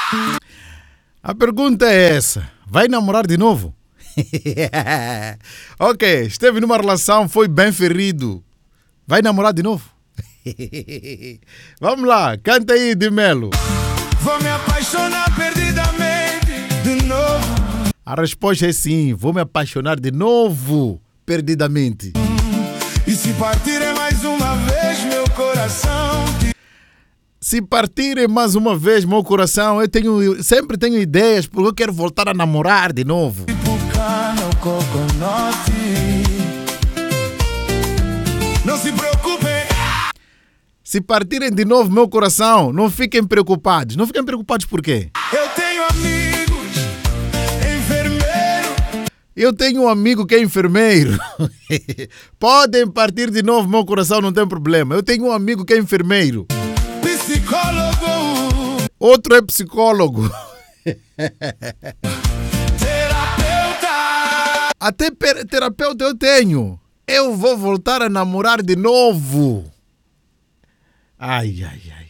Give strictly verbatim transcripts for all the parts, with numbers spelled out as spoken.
A pergunta é essa: vai namorar de novo? Ok, esteve numa relação, foi bem ferido. Vai namorar de novo? Vamos lá, canta aí, de Melo. Vou me apaixonar perdidamente de novo. A resposta é sim, vou me apaixonar de novo, perdidamente. E se partirem mais uma vez meu coração te... Se partirem mais uma vez meu coração, eu tenho, sempre tenho ideias, porque eu quero voltar a namorar de novo. no coconote. Não se preocupem. Se partirem de novo meu coração, não fiquem preocupados. Não fiquem preocupados por quê? Eu tenho amigos, enfermeiro. Eu tenho um amigo que é enfermeiro. Podem partir de novo meu coração, não tem problema. Eu tenho um amigo que é enfermeiro. Psicólogo. Outro é psicólogo. Terapeuta. Até per- terapeuta eu tenho. Eu vou voltar a namorar de novo. Ai, ai, ai.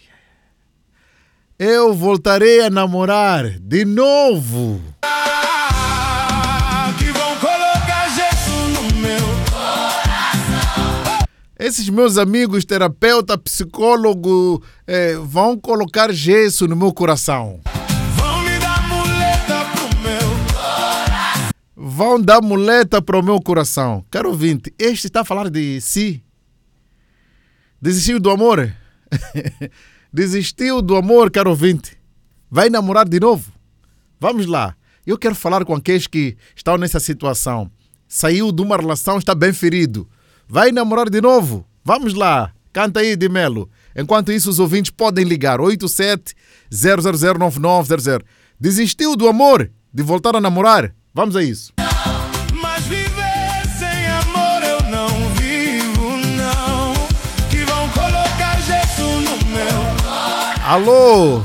Eu voltarei a namorar de novo. Ah, que vão colocar gesso no meu coração. Esses meus amigos, terapeuta, psicólogo, eh, vão colocar gesso no meu coração. Vão me dar muleta pro meu coração. Vão dar muleta para o meu coração. Caro ouvinte, este está a falar de si. Desistiu do amor? Desistiu do amor, caro ouvinte? Vai namorar de novo? Vamos lá. Eu quero falar com aqueles que estão nessa situação. Saiu de uma relação, está bem ferido. Vai namorar de novo? Vamos lá. Canta aí, de Melo. Enquanto isso, os ouvintes podem ligar. oito sete zero zero zero nove nove zero zero. Desistiu do amor? De voltar a namorar? Vamos a isso. Mas viver sem amor eu não vivo, não. Que vão colocar gesso no meu. Alô?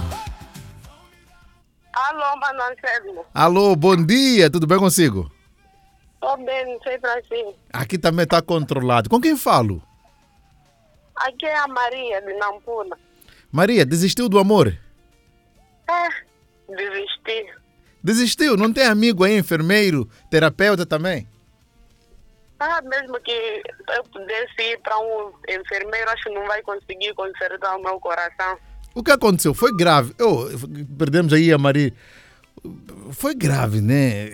Alô, Mano Anselmo. Alô, bom dia. Tudo bem consigo? Tô bem, não sei pra si. Aqui também está controlado. Com quem falo? Aqui é a Maria de Nampula. Maria, desistiu do amor? É, desisti. Desistiu? Não tem amigo aí, enfermeiro, terapeuta também? Ah, mesmo que eu pudesse ir para um enfermeiro, acho que não vai conseguir consertar o meu coração. O que aconteceu? Foi grave. Oh, perdemos aí a Maria. Foi grave, né?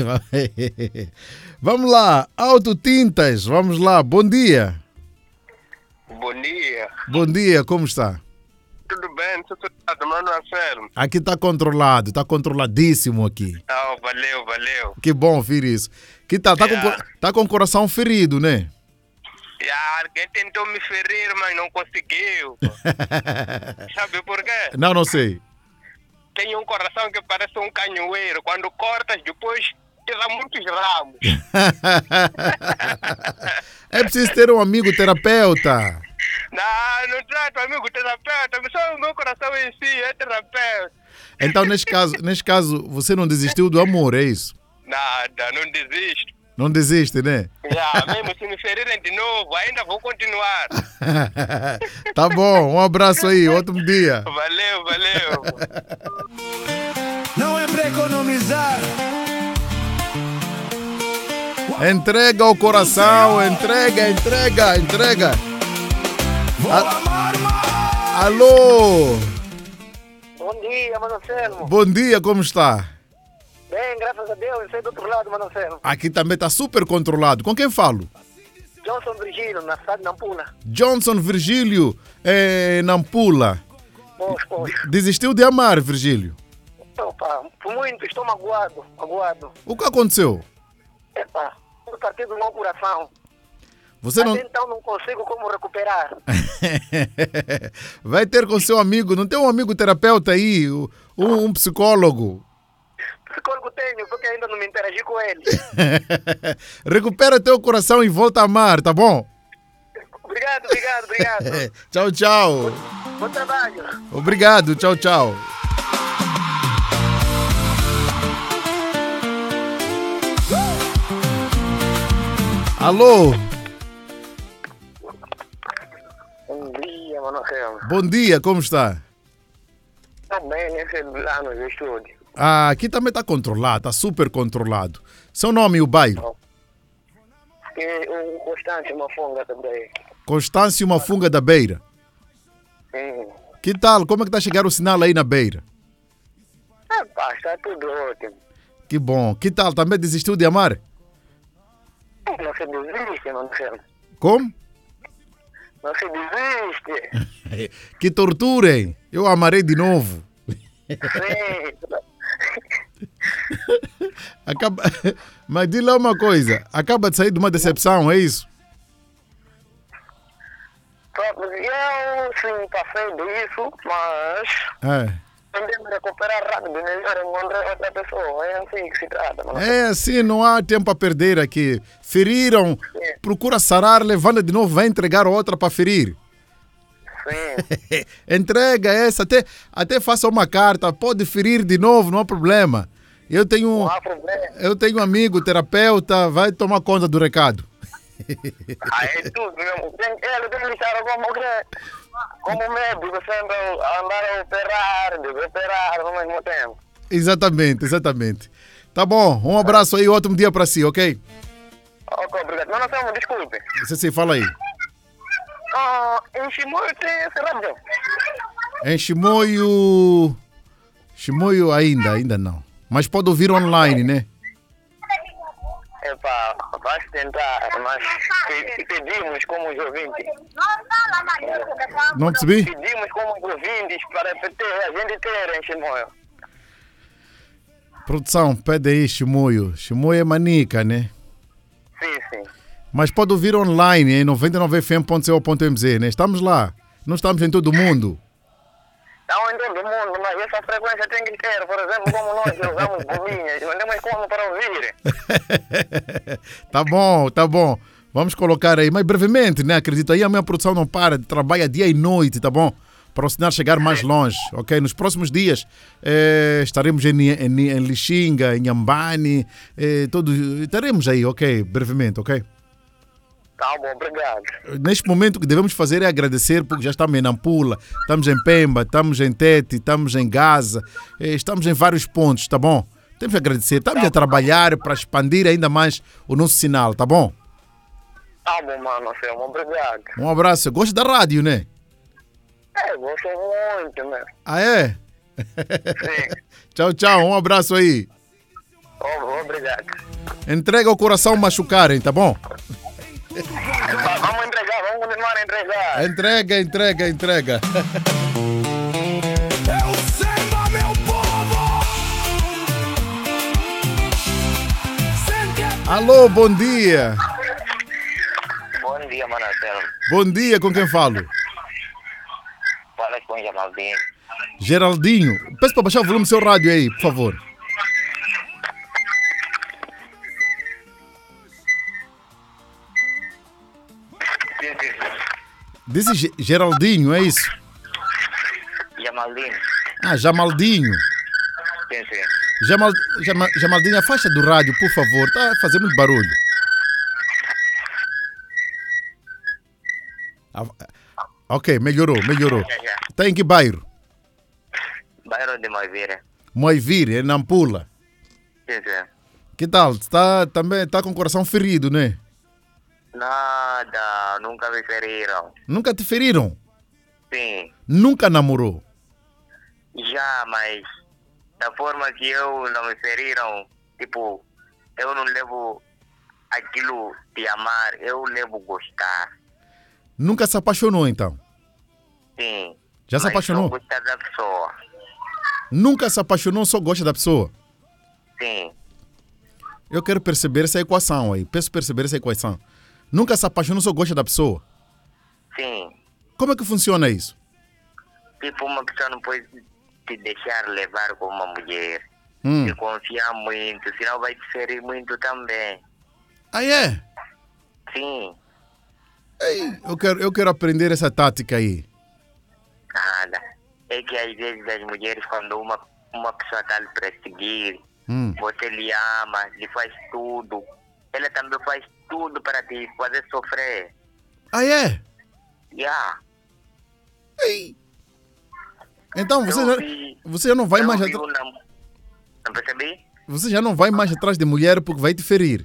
Vamos lá, Autotintas, vamos lá, bom dia. Bom dia. Bom dia, como está? Tudo bem? Tudo bem, mano Anselmo? Aqui está controlado, está controladíssimo aqui. Ah, valeu, valeu. Que bom ouvir isso. Que tal? Está Yeah. com, tá com o coração ferido, né? E alguém tentou me ferir, mas não conseguiu. Sabe por quê? Não, não sei. Tenho um coração que parece um canhoeiro. Quando cortas, depois tira muitos ramos. É preciso ter um amigo terapeuta. Não, não trato amigo terapeuta, mas só o meu coração em si é terapeuta. Então, neste caso, neste caso, você não desistiu do amor, é isso? Nada, não desisto. Não desiste, né? Já, mesmo se me ferirem de novo, ainda vou continuar. Tá bom, um abraço aí, ótimo dia. Valeu, valeu. Não é pra economizar. Entrega o coração, entrega, entrega, entrega. Vou A- amar mais. Alô, Bom dia, Mano Anselmo. bom dia, como está? Bem, graças a Deus, eu sei do outro lado, Mano Anselmo. Aqui também está super controlado. Com quem falo? Johnson Virgílio, na cidade de Nampula. Johnson Virgílio, é, Nampula. Pois, pois. Desistiu de amar, Virgílio. Opa, muito, estou magoado, magoado. O que aconteceu? Epa, por partir do meu coração. Você não... Até então não consigo como recuperar. Vai ter com seu amigo, não tem um amigo terapeuta aí, um, um psicólogo. Psicólogo tenho, porque ainda não me interagi com ele. Recupera teu coração e volta a amar, tá bom? Obrigado, obrigado, obrigado. Tchau, tchau. Bom trabalho. Obrigado, tchau, tchau. Alô, Bom dia, Mano Anselmo. bom dia, como está? Ah, estou bem nesse, lá nos estúdios. Ah, aqui também está controlado, está super controlado. Seu nome e o bairro? E o Constante Mafunga também. Constâncio Mafunga da Beira. Sim. Que tal? Como é que está a chegar o sinal aí na Beira? Ah, pá, está tudo ótimo. Que bom. Que tal? Também desistiu de amar? Não se desiste, não sei. Como? Não se desiste. Que tortura, hein? Eu amarei de novo. Sim. Acaba... Mas diz lá uma coisa. Acaba de sair de uma decepção, é isso? Eu sim passei disso, mas É. tentei me recuperar rápido, melhor encontrar outra pessoa. É assim que se trata, mano. É assim, não há tempo a perder aqui. Feriram, Sim. procura sarar, levanta de novo, vai entregar outra para ferir. Sim. Entrega essa, até, até faça uma carta, pode ferir de novo, não há problema. Eu tenho, Não há problema. eu tenho um amigo, terapeuta, vai tomar conta do recado. Ah, é tudo mesmo. Tem, ele tem que estar como, que- como médico, sempre a andar a operar, de operar ao mesmo tempo. Exatamente, exatamente. Tá bom, um abraço aí, ótimo dia para si, ok? Ok, obrigado. Não, não, não, desculpe. Você se fala aí. Ah, em Chimoio tem esse rádio. Em Chimoio... Chimoio ainda, ainda não. Mas pode ouvir online, né? Epá, vai tentar, mas pe- pedimos como os ouvintes. Não percebi? Pedimos como os ouvintes para ter, a gente ter em Chimoio. Produção, pede aí Chimoio. Chimoio é manica, né? Sim, sim. Mas pode ouvir online em noventa e nove f m ponto co ponto m z, né? Estamos lá. Não estamos em todo o mundo. Estão em todo mundo, mas essa frequência tem que ter. Por exemplo, como nós que usamos bolinhas, não temos como para ouvir. Tá bom, tá bom. Vamos colocar aí, mas brevemente, né? Acredito aí, a minha produção não para, trabalha dia e noite, tá bom? Para o sinal chegar mais longe, ok? Nos próximos dias eh, estaremos em, em, em Lixinga, em Ambani, eh, todos, estaremos aí, ok? Brevemente, ok? Tá bom, obrigado. Neste momento o que devemos fazer é agradecer, porque já estamos em Nampula, estamos em Pemba, estamos em Tete, estamos em Gaza, eh, estamos em vários pontos, tá bom? Temos que agradecer, estamos a trabalhar para expandir ainda mais o nosso sinal, tá bom? Tá bom, mano, Selma, obrigado. Um abraço, gosta da rádio, né? É, gosto muito, né? Ah, é? Sim. Tchau, tchau, um abraço aí. Oh, obrigado. Entrega o coração machucarem, tá bom? Va- Vamos entregar, vamos continuar a entregar. Entrega, entrega, entrega. É o Semba, meu povo! Sente a Alô, bom dia. Bom dia, Manacelo. Bom dia, com quem falo? Fala com o Jamaldinho. Geraldinho. Peço para baixar o volume do seu rádio aí, por favor. Sim, sim. Disse Ge- Geraldinho, é isso? Jamaldinho. Ah, Jamaldinho. Sim, sim. Jamal, Jama, Jamaldinho, afasta do rádio, por favor. Está a fazer muito barulho. Ah, ok, melhorou, melhorou. Já, já. Está em que bairro? Bairro de Moivira. Moivir, em Nampula. Sim, sim. Que tal? Está também está com o coração ferido, né? Nada, nunca me feriram. Nunca te feriram? Sim, Nunca namorou? já, mas da forma que eu não me feriram, tipo, eu não levo aquilo de amar, eu levo gostar. Nunca se apaixonou, então? Sim. Já se mas apaixonou? só gostar da pessoa. Nunca se apaixonou, só gosta da pessoa? Sim. Eu quero perceber essa equação aí. Peço perceber essa equação. Nunca se apaixonou, só gosta da pessoa? Sim. Como é que funciona isso? Tipo, uma pessoa não pode te deixar levar como uma mulher. Hum. Te confiar muito, senão vai te ferir muito também. Ah, é? Sim. Ei, eu, quero, eu quero aprender essa tática aí. Nada. É que às vezes as mulheres, quando uma, uma pessoa está a lhe perseguir, Hum. você lhe ama, lhe faz tudo. Ela também faz tudo para te fazer sofrer. Ah, é? Yeah. Ei. Então você Eu já, vi- você já não vai eu mais vi atrás. um nam- Não percebi? Você já não vai mais atrás de mulher porque vai te ferir.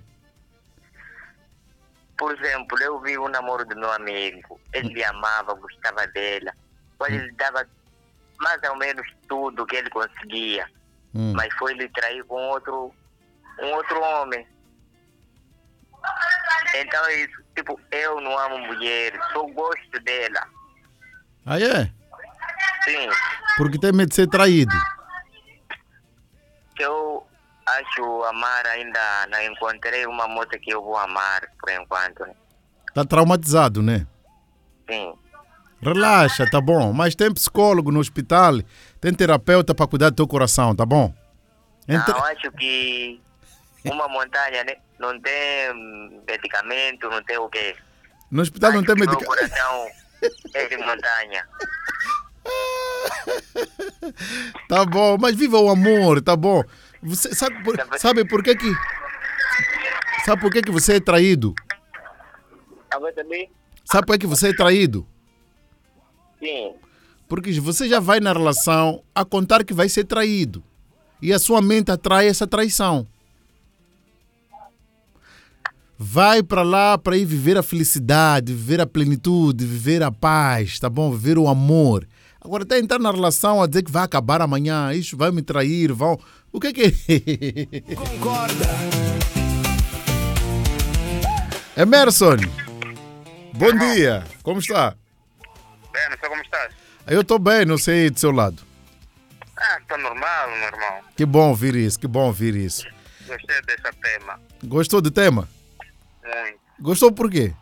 Por exemplo, eu vi o namoro do meu amigo. Ele lhe amava, gostava dela. Quando ele dava mais ou menos tudo que ele conseguia. Hum. Mas foi lhe trair com outro, um outro homem. Então é isso. Tipo, eu não amo mulher, só gosto dela. Ah, é? Sim. Porque tem medo de ser traído. Eu acho amar ainda não encontrei uma moça que eu vou amar por enquanto. Né? Tá traumatizado, né? Sim. Relaxa, tá bom. Mas tem psicólogo no hospital, tem terapeuta para cuidar do teu coração, tá bom? Entre- Não, acho que uma montanha né, não tem medicamento, não tem o quê. No hospital não Acho tem que meu medicamento. coração é de montanha. Tá bom, mas viva o amor, tá bom? Você sabe por, sabe por que que sabe por que que você é traído? Agora também? Sabe por que que você é traído? Sim. Porque você já vai na relação a contar que vai ser traído. E a sua mente atrai essa traição. Vai para lá para ir viver a felicidade, viver a plenitude, viver a paz, tá bom? Viver o amor. Agora até entrar na relação a dizer que vai acabar amanhã, isso vai me trair, vão... O que é que é? Concorda? Emerson, bom dia, como está? Bem, não sei como estás. Eu estou bem, não sei do seu lado. Ah, está normal, meu irmão. Que bom ouvir isso, que bom ouvir isso. Gostei desse tema. Gostou do tema? Muito. Gostou por quê?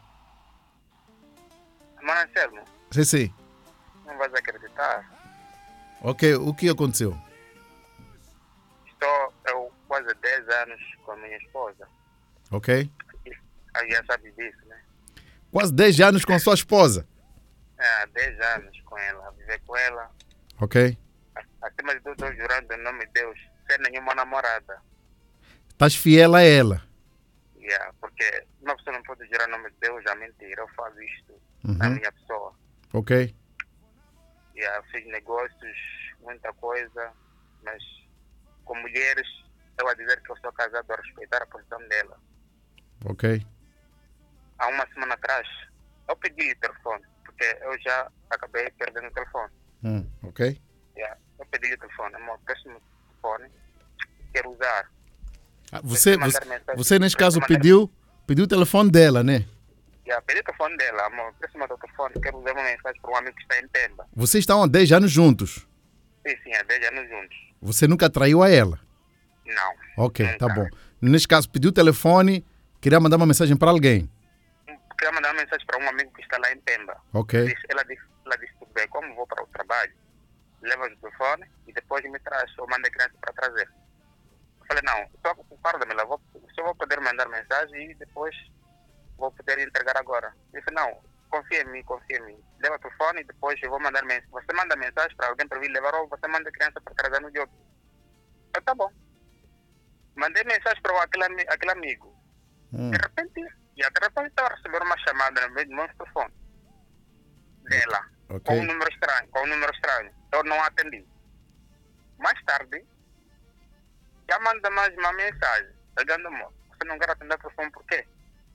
Mas, Anselmo, Sim, sim. não vais acreditar. Ok, o que aconteceu? Estou eu, quase dez anos com a minha esposa. Ok. Ah, já sabes disso, né? Quase dez anos com sua esposa. É, dez anos com ela, a viver com ela. Ok. Acima de tudo, estou jurando em nome de Deus, sem nenhuma namorada. Estás fiel a ela. Yeah, porque uma pessoa não pode jurar em nome de Deus, já mentira. Eu faço isto na Uhum. minha pessoa. Ok. Yeah, fiz negócios, muita coisa, mas com mulheres, eu a dizer que eu sou casado a respeitar a posição dela. Ok. Há uma semana atrás, eu pedi o telefone, porque eu já acabei perdendo o telefone. Hum, ok. Yeah, eu pedi o telefone, amor, preste-me o telefone, quero usar. Ah, você, Mandar você, mensagem. você, neste caso, Mandar- pediu, pediu o telefone dela, né? Yeah, pedi o telefone dela, amor, preste-me o teu telefone, quero usar uma mensagem para um amigo que está em Pemba. Vocês estão há dez anos juntos. Sim, sim, há dez anos juntos. Você nunca traiu a ela. Não. Ok, nunca. tá bom. Neste caso, pediu o telefone, queria mandar uma mensagem para alguém. Queria mandar uma mensagem para um amigo que está lá em Pemba. Ok. Disse- ela, disse, ela disse, tudo bem, como vou para o trabalho, leva o telefone e depois me traz, ou manda a criança para trazer. Eu falei, não, só guarda-me lá, vou, só vou poder mandar mensagem e depois vou poder entregar agora. Ele disse, não, confia em mim, confia em mim. Leva o telefone e depois eu vou mandar mensagem. Você manda mensagem para alguém para vir levar ou você manda a criança para trazer no jogo. Eu, tá bom. Mandei mensagem para o- aquele, ami- aquele amigo. Hum, De repente, e de repente estava recebendo uma chamada no meio do meu telefone dela, ok. com um número estranho, com um número estranho. Eu não atendi. Mais tarde, já manda mais uma mensagem, pegando o moço. Você não quer atender o telefone por quê?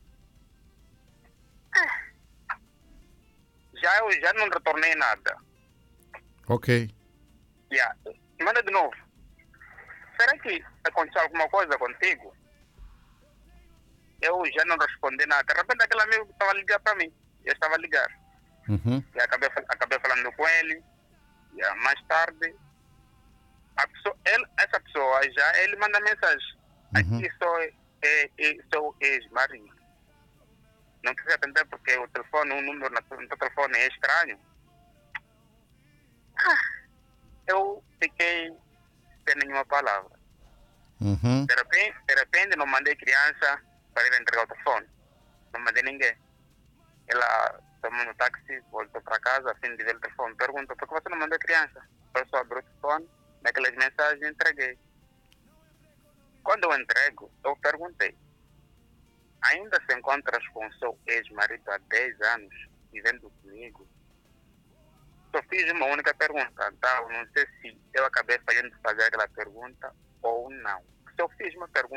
Ah. Já eu já não retornei nada. Ok. Já. Manda de novo. Será que aconteceu alguma coisa contigo? Eu já não respondi nada. De repente aquele amigo estava a ligar para mim. Eu estava a ligar. Uhum. E acabei, fal- acabei falando com ele. E ah, mais tarde, a pessoa, ele, essa pessoa já, ele manda mensagem. Uhum. Aqui sou, é, é, sou ex-marido. Não quis atender porque o telefone, o número no no teu telefone é estranho. Ah, eu fiquei sem nenhuma palavra. Uhum. De repente, de repente não mandei criança para ir entregar o telefone. Não mandei ninguém. Ela tomou no táxi, voltou para casa, a fim de ver o telefone. Pergunta, por que você não mandou criança? Eu só abri o telefone, naquelas mensagens e entreguei. Quando eu entrego, eu perguntei, ainda se encontras com o seu ex-marido há dez anos, vivendo comigo? só fiz uma única pergunta, então não sei se eu acabei fazendo fazer aquela pergunta ou não. Se eu fiz uma pergunta